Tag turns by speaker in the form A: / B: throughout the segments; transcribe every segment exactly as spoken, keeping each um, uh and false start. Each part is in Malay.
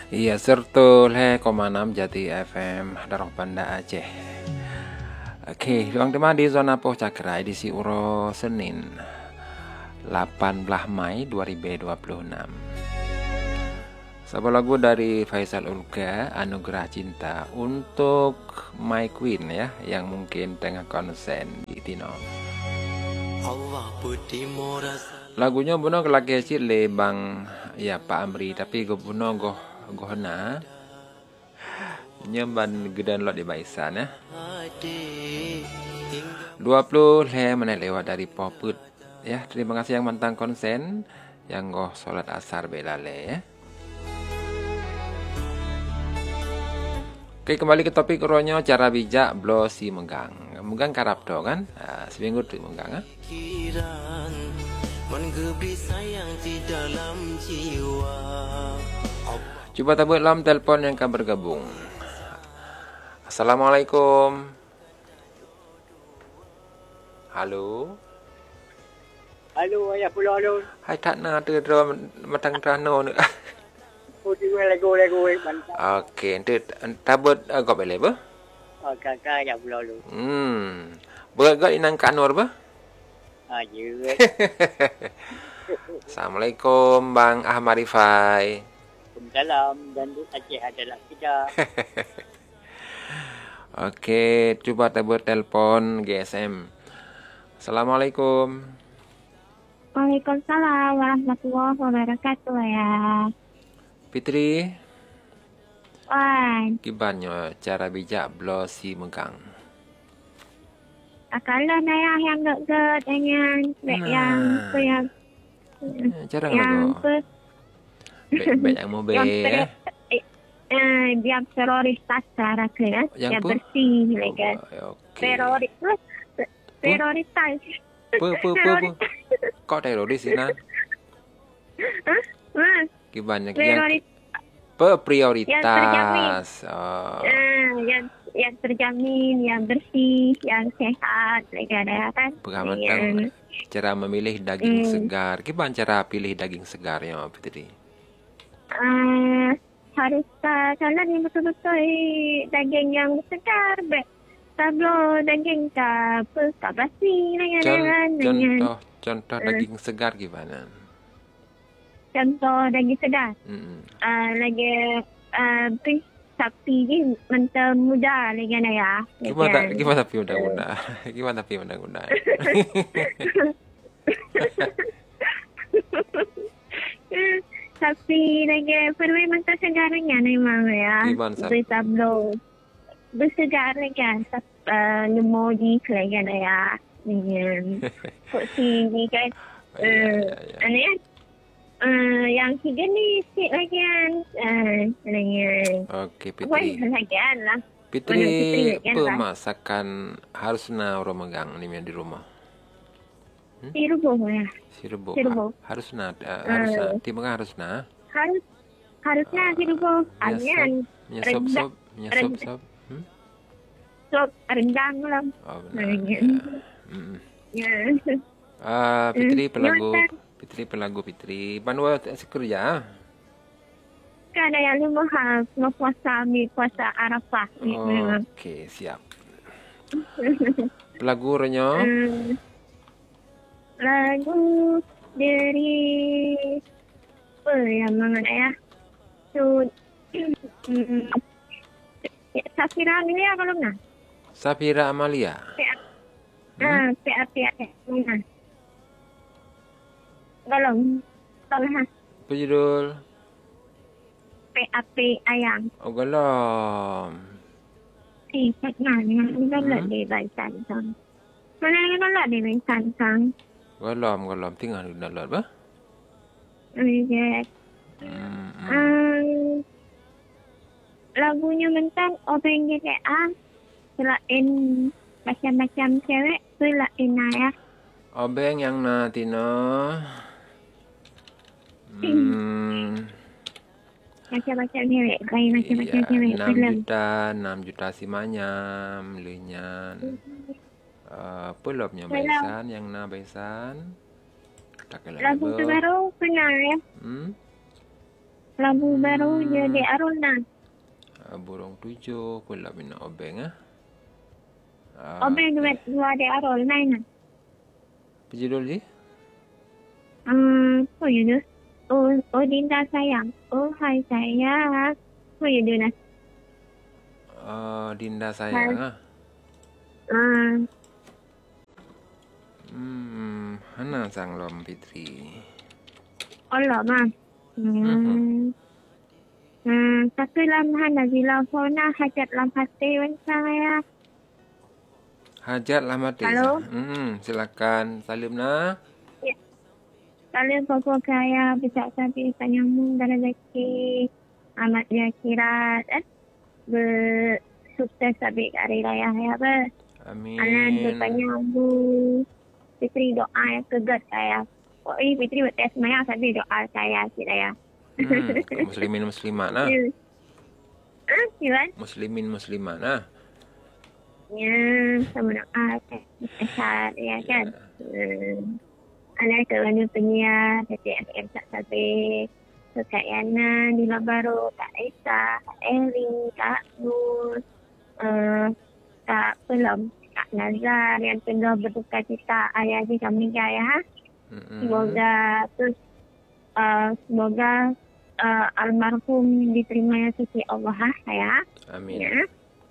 A: Iya, sertul he koma enam Jati F M Daroh Banda Aceh. Oke, ruang tema di zona Poh Cakra edisi Uro Senin delapan belas Mei dua ribu dua puluh enam. Sebuah lagu dari Faisal Ulga, Anugerah Cinta untuk My Queen ya, yang mungkin tengah konsen di Tino. Lagunya buno kelaki hasil le bang ya Pak Amri, tapi gue buno goh gohna nyemban gedan lot di baisan ya. dua puluh le menit lewat dari poput ya. Terima kasih yang mantang konsen, yang goh salat asar belale ya. Oke, kembali ke topik ronyo cara bijak blosi menggang. Menggang karap do kan? Nah, seminggu tu menggang ah. Coba tabut lam telpon yang akan bergabung. Assalamualaikum. Halo.
B: Halo, ayah pulau halo.
A: Hai tak na tu dro matang trano nu.
B: Oh, tiba lego lego mantap.
A: Okey, ente tabut uh, kau bele ba?
B: Oh, kakak ayah pulau halo.
A: Hmm. Beragak inang ka Anwar ba?
B: Ah, je.
A: Assalamualaikum Bang Ahmad Rifai.
B: Waalaikumsalam dan di Aceh adalah kita.
A: Okey, cuba tabut telpon G S M. Assalamualaikum.
C: Waalaikumsalam warahmatullahi wabarakatuh ya.
A: Fitri,
C: Wan,
A: gimana cara bijak blosi menggang?
C: kalau naya yang gak dengan
A: Nah.
C: yang apa yang
A: Eh, Jarang
C: yang
A: lagu.
C: apa
A: Baik-baik yang mau
C: yang
A: be.
C: ter- eh, eh, yang teroris tasara kan,
A: Yang
C: yang
A: apa?
C: bersih kan.
A: Oh, Okey.
C: Teroris teroris tas.
A: Apa, apa, apa, apa? Kok teroris sih nak?
C: Hah? Hah?
A: Gimana? Yang
C: Teroris
A: apa
C: Yang terjamin.
A: prioritas? Oh.
C: eh, yang yang terjamin, yang bersih, yang sehat, negara kan.
A: Pengamatan cara memilih daging
C: Hmm.
A: segar. Gimana cara pilih daging segarnya, Fitri?
C: Uh, harus uh, kalau yang betul-betul eh, daging yang segar, be. Tablo daging ka apa ka basi dengan
A: Con-
C: dengan dengan
A: contoh contoh
C: Eh.
A: daging segar gimana?
C: contoh daging segar.
A: Mm-mm.
C: Uh, lagi uh, beef sapi ni mentah muda lagi na ya.
A: Gimana ta- gimana tapi mudah-mudah? Gimana tapi mudah-mudah?
C: Tapi lagi perlu mentah segarnya memang ya.
A: Gimana, Sab?
C: Beef tablo bersegar lagi kan. Uh, Nemodi lagi na ya. Dengan kok sini kan.
A: Oh, ya, ya, ya.
C: Ano yan? Uh, yang tiga ni sikit lagi kan. Uh, lagi.
A: Oke,
C: Wah,
A: Fitri.
C: lagi lah.
A: Fitri,
C: Mana Fitri, kan,
A: apa
C: Bang?
A: masakan harus na orang megang ni di rumah?
C: Si rubuh ya.
A: Sirbo.
C: Si rubuh.
A: Ha- harus na, uh, harus na.
C: Eh.
A: Timur harus na.
C: Harus harusnya si rubuh. Anian.
A: Nya sop
C: Rendah.
A: sop, nya sop
C: Rendah.
A: sop. Hmm?
C: Sop rendang lah.
A: Oh, benar.
C: Lagi.
A: Ya. Mm-mm.
C: Ya.
A: Ah, Fitri
C: Hmm,
A: pelagu,
C: nyontan.
A: Fitri pelagu Fitri. Panua kerja.
C: Kan ada yang lima hal. Semua puasa mi puasa Arafah. ni memang.
A: Oke, siap. Pelagu renyo.
C: Hmm, lagu dari apa yang mana ya? So, hmm, Safira Amelia belum nah?
A: Safira Amalia.
C: Ah, P A P A mana? Belum. Belum ha?
A: Apa judul?
C: P A P ayang.
A: Oh, galom.
C: Si Pat mana? Ini kan
A: Hmm?
C: di Baisan sang. Mana yang kan di Baisan sang?
A: Galom, galom. Tinggal di dalam apa?
C: Iya.
A: Hmm, hmm.
C: Um, lagunya mentang Obeng G T A selain macam-macam cewek selain Naya.
A: Obeng yang na Tino. Hmm.
C: Macam-macam cewek lain macam-macam
A: Iya,
C: cewek
A: enam
C: film.
A: juta, enam juta si manyam, lenyan. Uh, pelopnya
C: Kalau-
A: baisan, yang na baisan. Tak kena
C: Lagu
A: lebo.
C: terbaru pernah ya.
A: Hmm?
C: Labu baru je di Aruna.
A: Uh, burung tujuh pula bina obeng ah. Uh,
C: Obeng duit dua di Arul lain ah.
A: Apa judul je?
C: Hmm, apa ya tu? Oh, oh Dinda sayang. Oh hai sayang. Apa ya tu nak?
A: Uh, Dinda sayang ah.
C: Hmm,
A: Hmm, hana sang lom Fitri.
C: Allah mah. Hmm. Hmm, tapi lam hana zila fona hajat lam hati wan saya.
A: Hajat lah mati.
C: Halo?
A: Hmm, silakan salim nah.
C: Kalian papa kaya bisa sabi penyambung dan rezeki amat dia kira eh bersukses sabi hari raya ya ber.
A: Amin.
C: Alan berpenyambung Fitri doa yang kegat saya. Oh ini Fitri buat tes maya sabi doa saya si raya.
A: Hmm, muslimin muslimat nah.
C: Ah, Iwan?
A: Muslimin muslimat nah.
C: Ya, sama doa besar ya kan. Hmm. Anak kerana penyiar, T F M tak sampai Kak Yana, Dila Baru, Kak Esa, Kak Eri, Kak Nur, uh, Kak Pelem, Kak Nazar yang tengah berduka cita ayah di kami ya.
A: Mm-hmm.
C: Semoga terus uh, semoga uh, almarhum diterima yang suci Allah ya.
A: Amin.
C: Ya.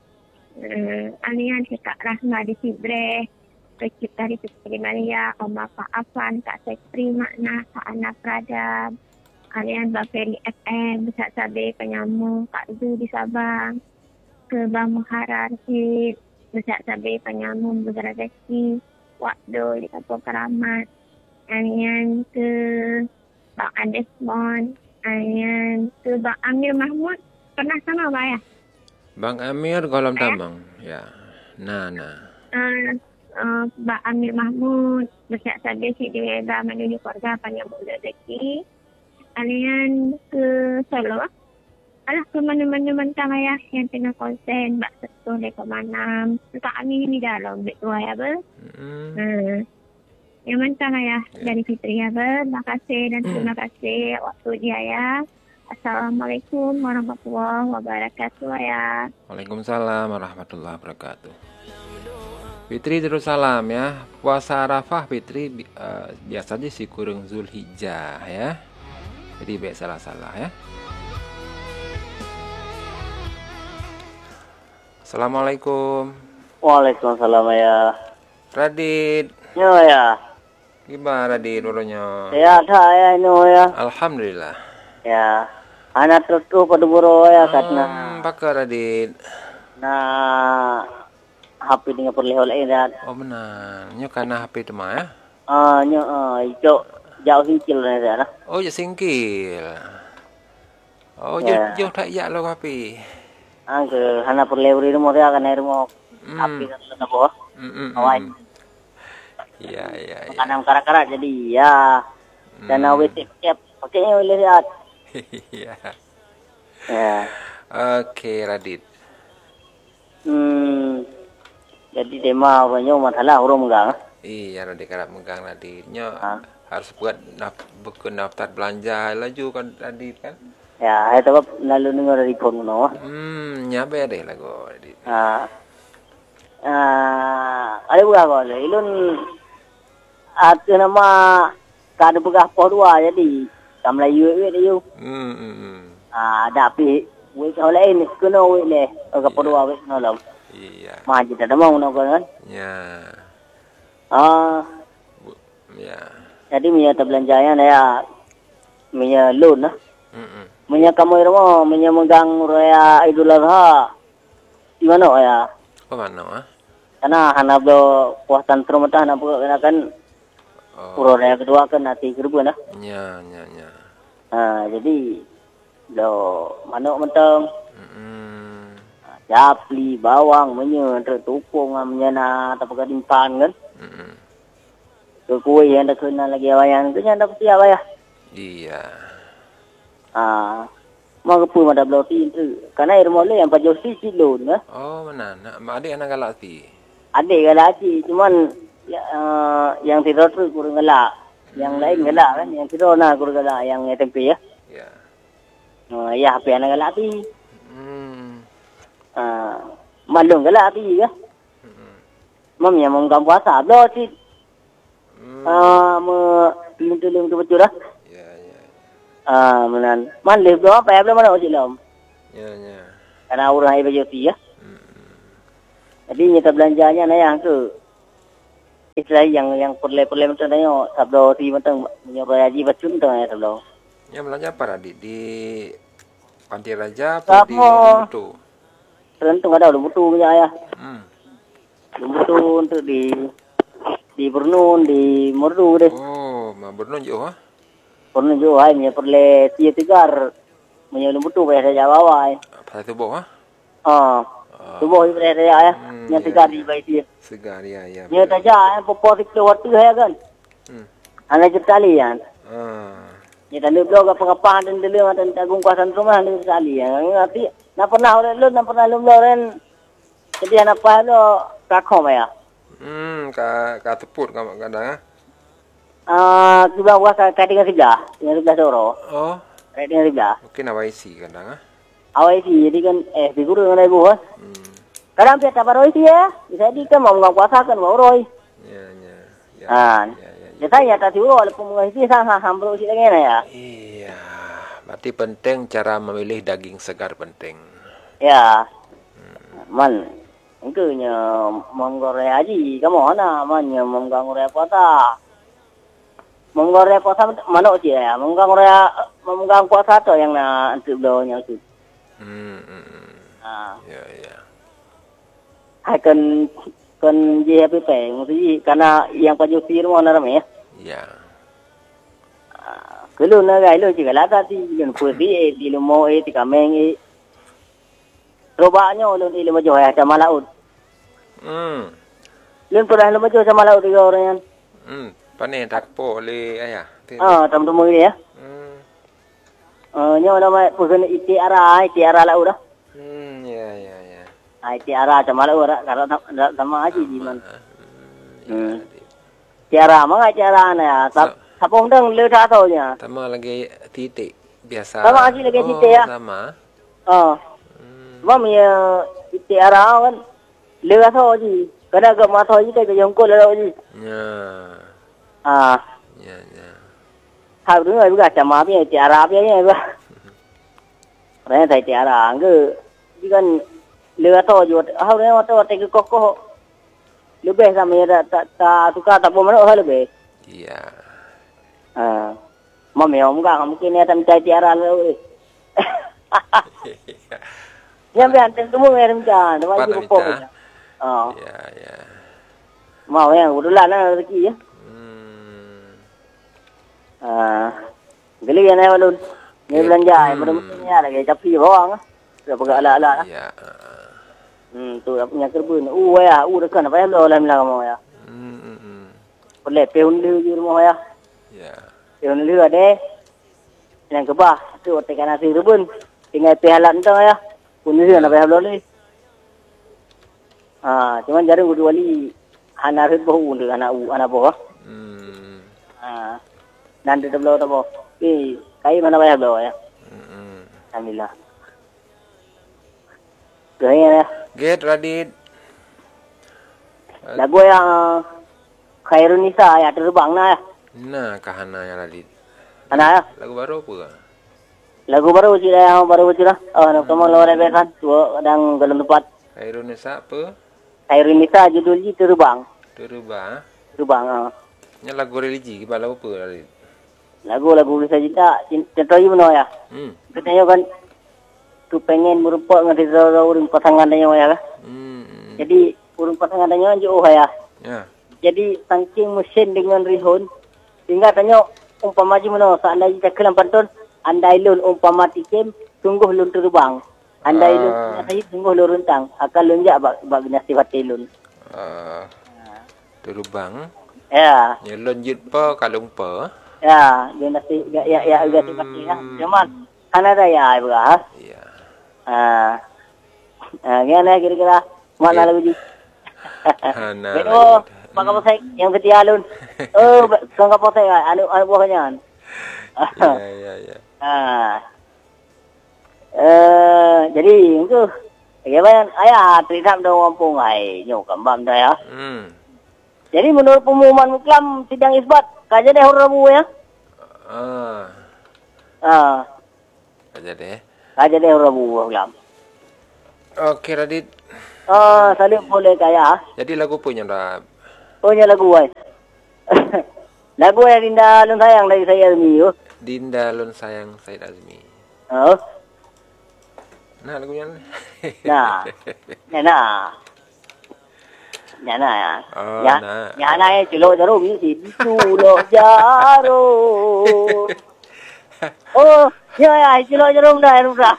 C: Uh, Alian Kak Rahma di Sibre. Kecil dari Putri Maria, Oma Pak Afan, Kak Sekri Makna, Kak Ana Prada, kalian Baperi F M, Besar Sabe, Penyamu, Kak Zu di Sabang, ke Bang Muhara Rashid, Besar Sabe, Penyamu, Besar Rezeki, Wakdo di Kampung Keramat, kalian ke Bang Andes Mon, kalian ke Bang Amir Mahmud, pernah sama Pak ya?
A: Bang Amir Kolam Tambang, ya. Nah, nah.
C: Uh, Uh, Mbak Amir Mahmud bersiap saja si Dewa menuju keluarga penyambung rezeki. Kalian ke Solo. Alah ke mana-mana mentang ayah yang tengah konsen Mbak Setu Lekor Manam. Kak Amin ni dalam beg dua ya ber.
A: Mm-hmm.
C: Hmm. Yang mentang ayah yeah. Dari Fitri ya ber. Terima kasih dan terima kasih waktu dia ya. Assalamualaikum warahmatullahi wabarakatuh ya.
A: Waalaikumsalam warahmatullahi wabarakatuh. Fitri terus salam ya. Puasa Arafah Fitri uh, biasanya si kurang Zulhijjah ya. Jadi baik salah-salah ya. Assalamualaikum.
B: Waalaikumsalam ya.
A: Radit.
B: Yo ya.
A: Gimana Radit dulunya?
B: Ya ada ya ini ya.
A: Alhamdulillah.
B: Ya. Anak tertu pada buru ya katna.
A: Hmm, pakar Radit.
B: Nah, H P dengan perleh oleh dah.
A: Oh benar. Nyo kana H P tu mah ya?
B: Ah, nyo ah ijo jauh singkil ni dah.
A: Oh, je singkil. Oh,
B: yeah.
A: jo jo tak ya lo H P.
B: Ah, ke hana perleh uri mo dia kan air mo.
A: Hmm.
B: H P kan na po.
A: Hmm.
B: Awai.
A: Iya, iya, iya.
B: Kanam kara-kara jadi ya. Dan mm. awet tiap pakainya oleh lihat.
A: Iya.
B: Ya.
A: Oke, Radit.
B: Hmm. Jadi tema banyak masalah urung megang.
A: Iya, Radit kerap megang Radit. Nyo
B: ha?
A: Harus buat naf buku daftar belanja laju kan Radit kan?
B: Ya, itu apa lalu dengar dari phone no.
A: Hmm, nyabe deh lagu Radit.
B: Ah. Ah, ada buka kau le. Ilun at nama kada buka podua jadi kamlai yu yu dia yu.
A: Hmm, hmm.
B: Ah, ada pi we kau lain kuno we le. Ka podua we no lam.
A: Iya.
B: Mah kita dah mau no kan?
A: Ya.
B: Ah.
A: Ya.
B: Jadi minyak terbelanjanya ya minyak loan lah.
A: Hmm.
B: Minyak kamu irmo minyak megang raya Idul Adha. Di mana ya?
A: Apa mana ah?
B: Karena hana blo puasan terumah hana buka kan.
A: Oh.
B: Puro raya kedua kan nanti kerbu nah.
A: Ya, ya, ya.
B: Ah, jadi lo manuk mentang.
A: Hmm.
B: Japli, bawang, menye, tertupung, menyana, tapi kadimpan kan.
A: Hmm.
B: Kue yang dah kena lagi awayan, tu yang dah pasti awayah.
A: Iya.
B: Ah, mau kepul ada bloti itu. Karena air mole yang pajau sisi loan lah.
A: Oh, mana? Nak adik anak galak ti.
B: Adik galak sih, cuman ya, uh, yang tidur tu kurang galak. Yang hmm. lain galak kan, yang tidur nak kurang galak, yang tempe ya.
A: Ya.
B: Uh, ya apa yang galak ti.
A: Hmm.
B: Ah, malung galak ti ke? Mam yang menggang puasa blo ti.
A: Hmm.
B: Ah, me tulung-tulung tu betul lah.
A: Ya, ya.
B: Ah, menan. Man le blo apa blo mana ojek lom.
A: Ya, ya.
B: Karena orang ai baju ti ya. Jadi nyata belanjanya na yang tu. Istilah yang yang perle-perle macam tanya sabdo ti macam nyoroi haji bacun tu ya sabdo.
A: Ya belanja apa Radit? Di Panti Raja apa di
B: Sama.
A: Lumbutu?
B: Tergantung ada lumbutu punya ya.
A: Hmm.
B: Lumbutu untuk di di Bernun, di Merdu deh.
A: Oh, mah bernunjuk ah.
B: Pernah juga hai punya perle tiga tigar punya lumbutu bayar saja bawah.
A: Apa itu boh ah?
B: Ah. Tubuh itu bayar saja ya.
A: Hmm,
B: Yang
A: ya.
B: tiga di bayar dia.
A: Segar ya, ya.
B: Nya saja popor itu waktu ya kan.
A: Hmm.
B: Ana jetali ya.
A: Ah.
B: Nya tanda blog apa apa dan dulu dan tagung kuasan rumah dan sekali ya. Ngerti? Na pernah orang lu, na pernah lu loren. Jadi anak apa lo kakom ya.
A: Hmm, ka ka teput kadang ah.
B: Ah, tiba gua ka dengan sebelah, dengan sebelah doro.
A: Oh,
B: Right dengan sebelah.
A: mungkin awak isi kadang ah.
B: Awai sih jadi kan eh figur dengan ibu bos.
A: Hmm.
B: Kadang pihak tabar roi sih ya. Bisa di kan mau puasa kan mau roi.
A: Ya, ya. Ya.
B: Ah.
A: Ya, ya.
B: Jadi saya tak tahu walaupun mengaji sama hambro sih lagi na ya.
A: Iya, berarti penting cara memilih daging segar penting.
B: Ya. Man, engkaunya menggoreng haji, kamu mana mannya menggoreng puasa. Menggoreng puasa mana sih ya? Menggoreng menggoreng puasa tu yang na untuk belanya tu.
A: Hmm, hmm, hmm.
B: Ah.
A: Ya, ya.
B: Hai kan kan je apa pe, mesti karena yang paju sir mau naram ya.
A: Ya.
B: Kalau nak gaya lo juga lah tadi, yang putih di lumo eh, di kameng eh. Robanya ulun ilmu maju ya sama laut.
A: Hmm.
B: Ulun pernah ilmu maju sama laut tiga orang yang.
A: Hmm, panen tak po le ayah.
B: Ah, tamu-tamu ini ya.
A: Hmm.
B: Ah, nyawa nama pusan iti ara, iti ara laut dah.
A: Hmm, ya, ya, ya.
B: Ah, iti ara sama laut dah, kalau sama aja di mana. Hmm. Iti ara, mana iti ara na ya. Tap, tapong deng le dah tahu nya.
A: Sama lagi titik biasa.
B: Sama aja lagi titik ya.
A: Sama.
B: Ah. Mam ya iti ara kan le dah tahu je. Kadang agak mata je tak yang kau le tahu je.
A: Ya.
B: Ah.
A: Ya, ya.
B: Hal tu juga juga sama apa iti ara apa ya ba. Raya thai iti ara angge kan le dah tahu je. Hal ni waktu waktu ke kokoh lebih sama ya tak tak tukar tak boleh mana lebih.
A: Iya.
B: Ah. Mam ya enggak mungkin ya tam iti ara le. Yang biar temu ngirim kan, cuma ibu pok. Oh.
A: Ya, ya.
B: Mau yang udah lah rezeki ya.
A: Hmm.
B: Ah. Geli ya na walun. Ni belanja, mudah-mudahan lagi capi bawang. Sudah pegang ala-ala.
A: Ya.
B: Hmm, tu punya kerbun. Uh ya, uh dekan apa ya lo lah bilang mau ya.
A: Hmm, hmm, hmm.
B: Boleh peun lu di rumah ya.
A: Ya.
B: Peun lu ada. Yang kebah, tu tekan nasi kerbun. Tinggal pihalan tu ya. Pun ni nak pihal boleh. Ah, cuman jarang udah wali anak itu bahu untuk anak u anak bawah.
A: Hmm.
B: Ah, nanti tu belau tu bawa. Eh, kai mana pihal belau ya.
A: Hmm.
B: Alhamdulillah. Gaya ya.
A: Get Radit.
B: Lagu yang Khairun Nisa ya terbang na ya.
A: Nah, kahana ya Radit.
B: Anak ya.
A: Lagu baru apa?
B: Lagu baru uji dah, baru uji dah. Oh, nak kamu lawan apa kan? Tua kadang dalam tempat.
A: Khairun Nisa apa?
B: Khairun Nisa judulnya terbang.
A: Teruba.
B: Terbang. Ah.
A: Nya lagu religi kita lagu apa Radit?
B: Lagu-lagu bisa cita, cinta you mana ya?
A: Hmm.
B: Katanya kan tu pengen merupakan ngadi zaro urang pasangan dia ya kan.
A: Hmm.
B: Jadi urang pasangan dia jauh ya.
A: Ya.
B: Jadi saking mesin dengan rihun sehingga tanya umpama ji mana seandainya kita kelam pantun andai lun umpama tikem sungguh lun terbang. Andai lun
A: Ah.
B: saya sungguh lun rentang akal lun jak bag bag nasihat lun.
A: Uh, terubang.
B: Ya.
A: Nyelon jit pa kalung pa.
B: Ya, dia nasi ya ya ya udah sifat ya. Cuman Kanada ya beras.
A: Iya.
B: Ah. Ah, gimana kira-kira mana lagu ji?
A: Hana.
B: Betul. Pakai posek yang ketiga lun. Oh, kang posek anu anu buahnya.
A: Iya, iya, iya.
B: Ah. Eh, jadi itu bagaimana ayah terima dong kampung ai nyok kambam dah ya.
A: Hmm.
B: Jadi menurut pengumuman muklam sidang isbat kaja deh hari Rabu ya.
A: Ah.
B: Ah,
A: Aja deh.
B: kaja deh hari Rabu muklam.
A: Oke, Radit.
B: Ah, saling boleh kaya.
A: Jadi lagu punya dah.
B: Punya lagu ai. Lagu yang Dinda Lun Sayang dari saya Azmi yo.
A: Dinda Lun Sayang Said Azmi.
B: Oh.
A: Nah, lagunya.
B: Nah. Nah, nah. Nah, nah. Ya.
A: Oh,
B: Ya,
A: nah.
B: ya nah eh celok jarum si celok jarum. Oh, ya ya celok jarum dah, dah.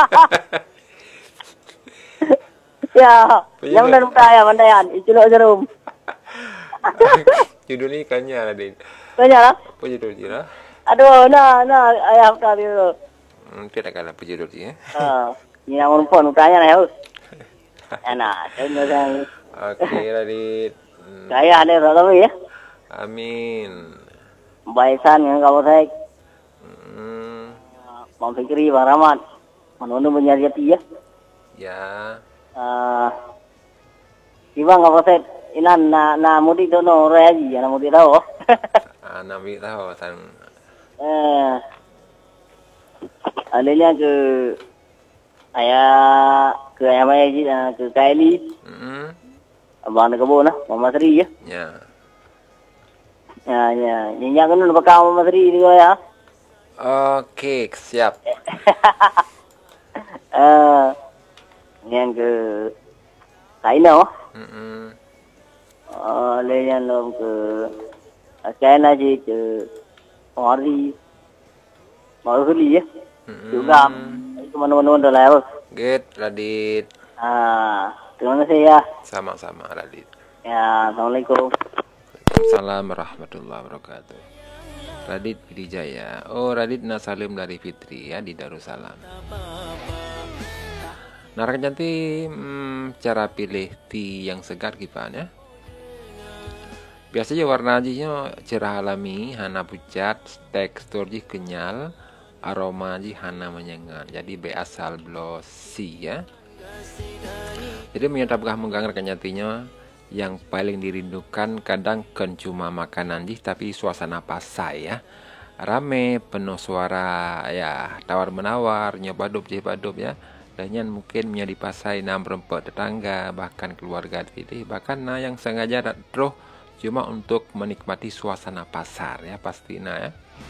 B: Ya, yang dah dah ya mandayan, celok jarum.
A: Judulnya ikannya, Radit.
B: Tanya lah.
A: Apa judulnya?
B: Aduh, nah, nah, ayah tadi tu.
A: Hmm, tidak kalah apa judulnya.
B: Ah, ni nak perempuan tanya lah ya. Enak, tanya sang.
A: Oke, Radit. Hmm.
B: Kaya ada orang ya.
A: Amin.
B: Baisan yang kau saya,
A: Hmm.
B: Bang Fikri, Bang Rahmat, mana punya jati ya.
A: Ya.
B: Ah, Ibang kau saya, inan na na mudik tu no reaji, na mudik tahu.
A: Ah, nabi tahu sang.
B: Eh, alenya ke ayah ke ayah Maji ke Kaili,
A: Hmm.
B: abang nak kebun lah, Mama Sri ya.
A: Ya.
B: Ya, ya, nyanyi kan lu bakal Mama Sri juga ya.
A: Oke, siap.
B: Eh, yang ke Kaino,
A: Hmm.
B: eh, alenya lu ke Kaina je ke Mari, Maruli ya. Juga, itu mana-mana dah lah.
A: Get, Radit.
B: Ah, terima kasih ya.
A: Sama-sama, Radit.
B: Ya, Assalamualaikum.
A: Waalaikumsalam warahmatullahi wabarakatuh. Radit Widijaya. Oh, Radit Nasalim dari Fitri ya di Darussalam. Nah, rekan cantik, hmm, cara pilih tea yang segar gimana ya? Biasanya warna ajinya cerah alami, hana pucat, tekstur ji kenyal, aroma ji hana menyengat. Jadi be asal blosi ya. Jadi menyatakan mengganggu rekan cantiknya yang paling dirindukan kadang kan cuma makanan ji tapi suasana pasai ya. Rame, penuh suara ya, tawar menawar, nyobadup je badup ya. Dan mungkin menjadi pasai nam berempat tetangga bahkan keluarga pilih bahkan nah yang sengaja dat roh cuma untuk menikmati suasana pasar ya pasti nah ya.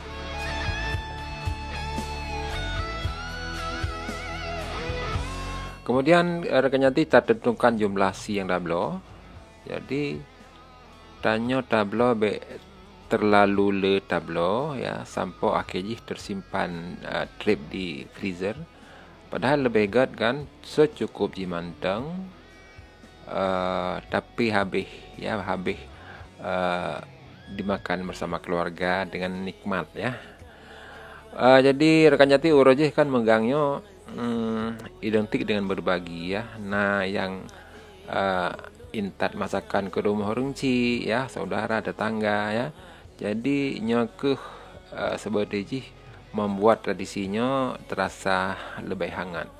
A: Kemudian rekan cantik tak tentukan jumlah si yang tablo. Jadi tanya tablo be terlalu le tablo ya sampai akhirnya tersimpan uh, trip di freezer. Padahal lebih good kan secukup jimanteng uh, tapi habis ya habis uh, dimakan bersama keluarga dengan nikmat ya. Uh, jadi rekan jati urojeh kan menggangnya hmm, identik dengan berbagi ya. Nah yang uh, intat masakan ke rumah rungci ya saudara tetangga ya. Jadi nyokeh uh, sebagai membuat tradisinya terasa lebih hangat.